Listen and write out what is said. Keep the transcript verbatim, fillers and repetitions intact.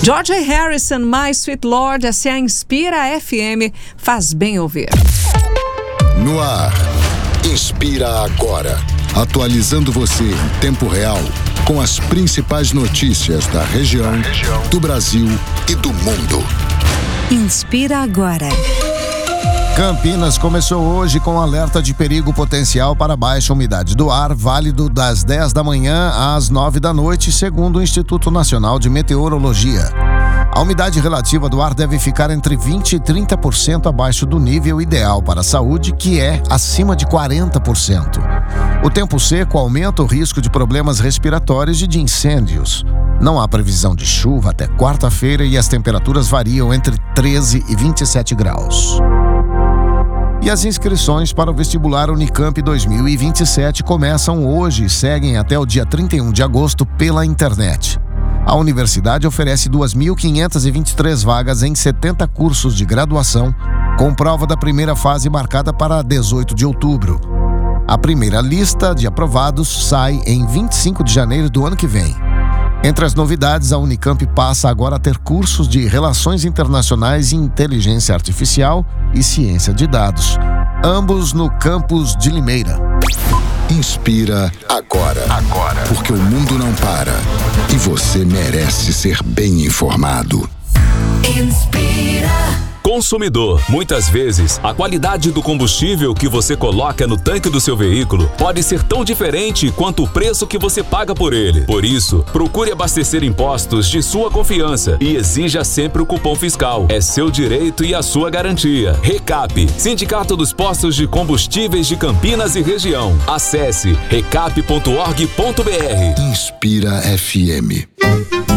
George Harrison, My Sweet Lord, essa é a Inspira F M, faz bem ouvir. No ar, Inspira Agora, atualizando você em tempo real com as principais notícias da região, da região, do Brasil e do mundo. Inspira Agora. Campinas começou hoje com alerta de perigo potencial para baixa umidade do ar, válido das dez da manhã às nove da noite, segundo o Instituto Nacional de Meteorologia. A umidade relativa do ar deve ficar entre vinte e trinta por cento abaixo do nível ideal para a saúde, que é acima de quarenta por cento. O tempo seco aumenta o risco de problemas respiratórios e de incêndios. Não há previsão de chuva até quarta-feira e as temperaturas variam entre treze e vinte e sete graus. E as inscrições para o vestibular Unicamp dois mil e vinte e sete começam hoje e seguem até o dia trinta e um de agosto pela internet. A universidade oferece duas mil quinhentas e vinte e três vagas em setenta cursos de graduação, com prova da primeira fase marcada para dezoito de outubro. A primeira lista de aprovados sai em vinte e cinco de janeiro do ano que vem. Entre as novidades, a Unicamp passa agora a ter cursos de Relações Internacionais e Inteligência Artificial e Ciência de Dados, ambos no campus de Limeira. Inspira agora, agora, porque o mundo não para e você merece ser bem informado. Inspira. Consumidor, muitas vezes, a qualidade do combustível que você coloca no tanque do seu veículo pode ser tão diferente quanto o preço que você paga por ele. Por isso, procure abastecer em postos de sua confiança e exija sempre o cupom fiscal. É seu direito e a sua garantia. Recap, Sindicato dos Postos de Combustíveis de Campinas e Região. Acesse recap ponto org ponto br. Inspira F M.